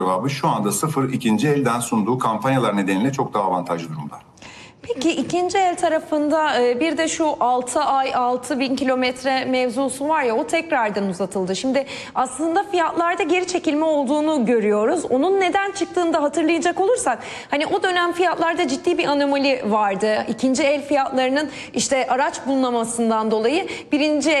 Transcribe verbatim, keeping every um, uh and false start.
cevabı şu anda sıfır ikinci elden sunduğu kampanyalar nedeniyle çok daha avantajlı durumda. Peki ikinci el tarafında bir de şu altı ay altı bin kilometre mevzusu var ya, o tekrardan uzatıldı. Şimdi aslında fiyatlarda geri çekilme olduğunu görüyoruz. Onun neden çıktığını da hatırlayacak olursak, hani o dönem fiyatlarda ciddi bir anomali vardı. İkinci el fiyatlarının işte araç bulunamasından dolayı birinci